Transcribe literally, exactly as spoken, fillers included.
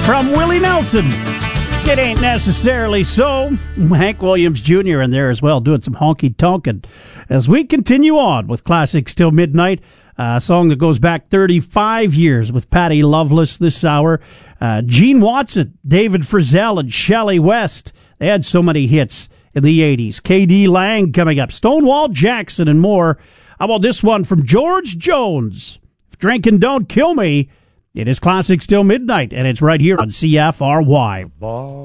from Willie Nelson. It ain't necessarily so. Hank Williams Junior in there as well, doing some honky-tonkin'. As we continue on with Classics Till Midnight, a song that goes back thirty-five years with Patty Loveless this hour. Uh, Gene Watson, David Frizzell, and Shelley West. They had so many hits in the eighties. K D Lang coming up. Stonewall Jackson and more. How about this one from George Jones? If drinking don't kill me, it is Classics Till Midnight, and it's right here on C F R Y.